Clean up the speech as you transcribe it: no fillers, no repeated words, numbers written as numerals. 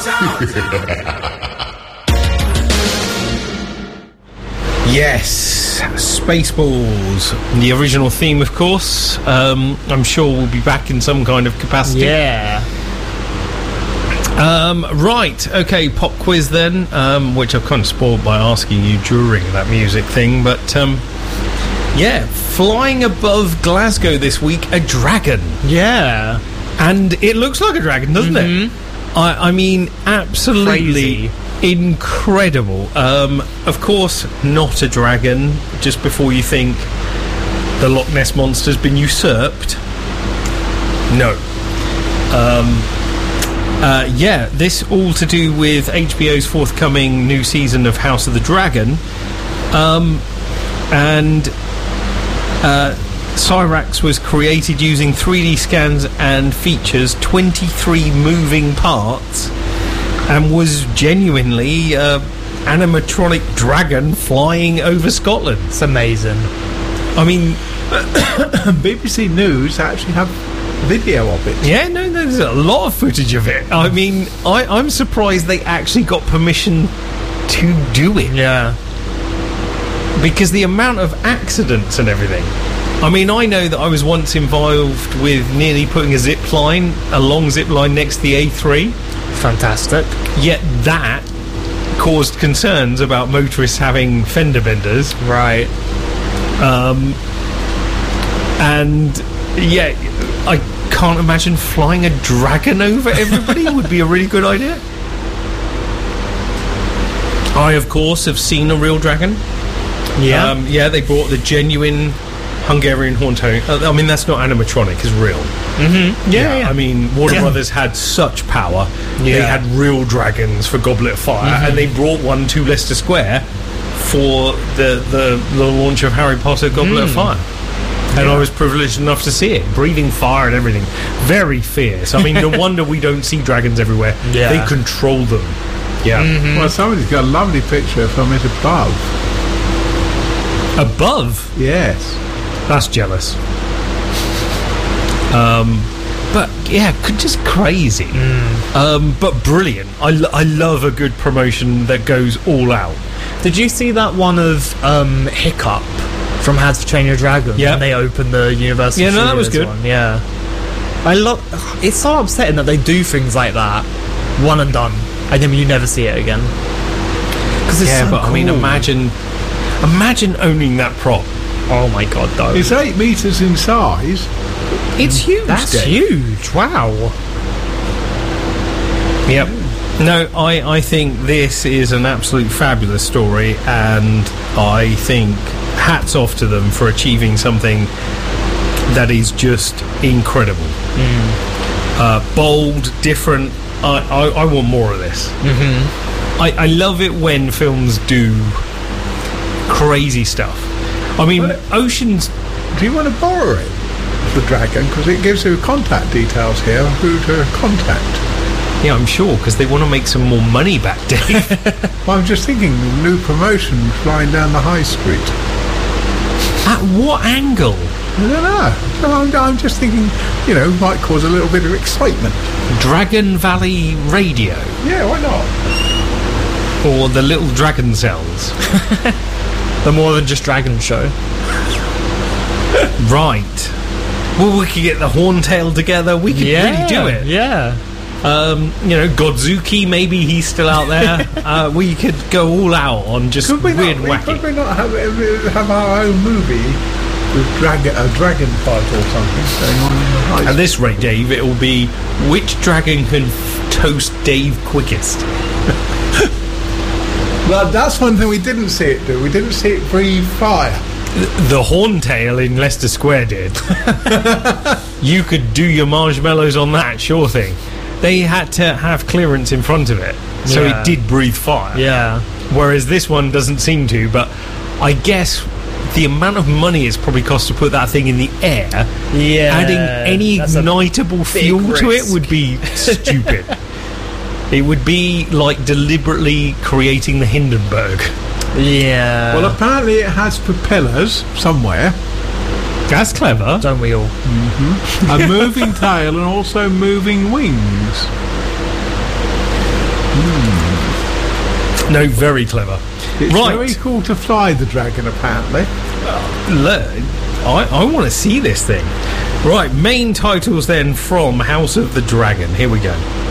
Yes, Spaceballs, the original theme, of course. I'm sure we'll be back in some kind of capacity. Yeah. Right, okay, pop quiz then, which I've kind of spoiled by asking you during that music thing, but yeah, flying above Glasgow this week, a dragon. Yeah. And it looks like a dragon, doesn't it? I mean, absolutely crazy. Incredible. Of course, not a dragon, just before you think the Loch Ness Monster's been usurped. No. Yeah, this all to do with HBO's forthcoming new season of House of the Dragon. And Cyrax was created using 3D scans and features 23 moving parts and was genuinely animatronic dragon flying over Scotland. It's amazing. I mean, BBC News actually have video of it. Yeah, no, there's a lot of footage of it. I mean, I'm surprised they actually got permission to do it. Yeah. Because the amount of accidents and everything. I mean, I know that I was once involved with nearly putting a long zip line next to the A3. Fantastic. Yet that caused concerns about motorists having fender benders. Right. And yeah, I can't imagine flying a dragon over everybody would be a really good idea. I, of course, have seen a real dragon. Yeah. Yeah, they brought the genuine Hungarian horn-toad. I mean, that's not animatronic, it's real. Mm-hmm. Yeah. I mean, Warner Brothers had such power. Yeah. They had real dragons for Goblet of Fire, and they brought one to Leicester Square for the launch of Harry Potter Goblet of Fire. And I was privileged enough to see it, breathing fire and everything. Very fierce. I mean, no wonder we don't see dragons everywhere. Yeah. They control them. Yeah. Mm-hmm. Well, somebody's got a lovely picture from it above. Above? Yes. That's jealous. But yeah, just crazy. But brilliant. I love a good promotion that goes all out. Did you see that one of Hiccup from How to Train Your Dragon? Yeah. When they opened the Universal Yeah, no, that was Studios good. one. Yeah. I love. It's so upsetting that they do things like that, one and done, and then you never see it again. Because it's so but cool. I mean, imagine owning that prop. Oh my god, though. It's 8 metres in size. It's huge. That's Dave. huge. Wow. Yep. No, I think this is an absolute fabulous story, and I think hats off to them for achieving something that is just incredible. Bold, different. I want more of this. I love it when films do crazy stuff. I mean, Ocean's... Do you want to borrow it, the dragon? Because it gives you contact details here, who to contact. Yeah, I'm sure, because they want to make some more money back, Dave. Well, I'm just thinking, new promotion flying down the high street. At what angle? I don't know. So I'm just thinking, might cause a little bit of excitement. Dragon Valley Radio? Yeah, why not? Or the Little Dragon Cells? The More Than Just Dragon show. Right. Well, we could get the Horntail together. We could really do it. Yeah. Godzuki, maybe he's still out there. We could go all out on just Could we weird not, wacky. Could we not have our own movie with a dragon fight or something going on in the high At this rate, Dave, it will be which dragon can toast Dave quickest. Well, that's one thing we didn't see it do. We didn't see it breathe fire. The Horntail in Leicester Square did. You could do your marshmallows on that, sure thing. They had to have clearance in front of it, so Yeah. it did breathe fire. Yeah. Whereas this one doesn't seem to, but I guess the amount of money it's probably cost to put that thing in the air, Yeah. adding any that's a ignitable fuel to it risk. would be stupid. It would be like deliberately creating the Hindenburg. Yeah. Well, apparently it has propellers somewhere, That's clever. don't we all? a moving tail, and also moving wings. No, very clever. It's Right. very cool to fly the dragon, apparently. Look, I want to see this thing. Right, main titles then from House of the Dragon. Here we go.